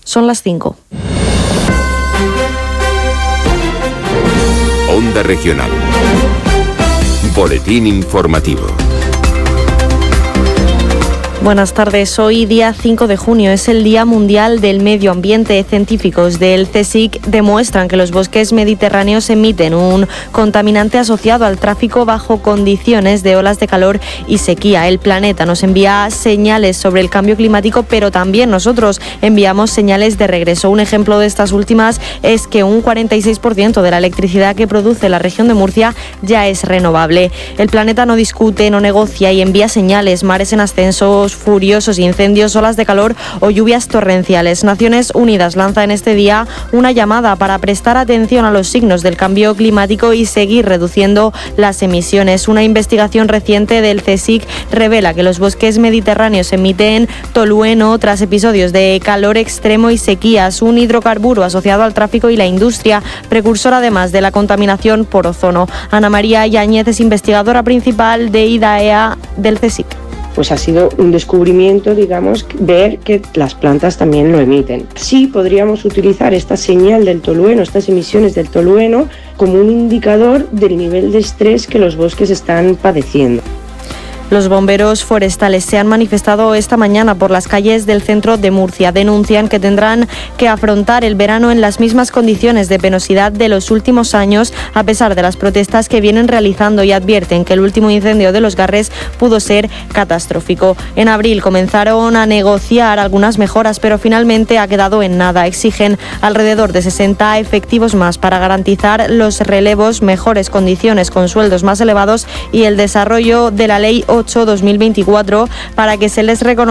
Son las 5. Onda Regional. Boletín informativo. Buenas tardes. Hoy, día 5 de junio, es el Día Mundial del Medio Ambiente. Científicos del CSIC demuestran que los bosques mediterráneos emiten un contaminante asociado al tráfico bajo condiciones de olas de calor y sequía. El planeta nos envía señales sobre el cambio climático, pero también nosotros enviamos señales de regreso. Un ejemplo de estas últimas es que un 46% de la electricidad que produce la región de Murcia ya es renovable. El planeta no discute, no negocia y envía señales: mares en ascenso, furiosos incendios, olas de calor o lluvias torrenciales. Naciones Unidas lanza en este día una llamada para prestar atención a los signos del cambio climático y seguir reduciendo las emisiones. Una investigación reciente del CSIC revela que los bosques mediterráneos emiten tolueno tras episodios de calor extremo y sequías, un hidrocarburo asociado al tráfico y la industria, precursor además de la contaminación por ozono. Ana María Yáñez es investigadora principal de IDAEA del CSIC. Pues ha sido un descubrimiento, digamos, ver que las plantas también lo emiten. Sí podríamos utilizar esta señal del tolueno, estas emisiones del tolueno, como un indicador del nivel de estrés que los bosques están padeciendo. Los bomberos forestales se han manifestado esta mañana por las calles del centro de Murcia. Denuncian que tendrán que afrontar el verano en las mismas condiciones de penosidad de los últimos años, a pesar de las protestas que vienen realizando, y advierten que el último incendio de Los Garres pudo ser catastrófico. En abril comenzaron a negociar algunas mejoras, pero finalmente ha quedado en nada. Exigen alrededor de 60 efectivos más para garantizar los relevos, mejores condiciones con sueldos más elevados y el desarrollo de la Ley 8/2024 para que se les reconozca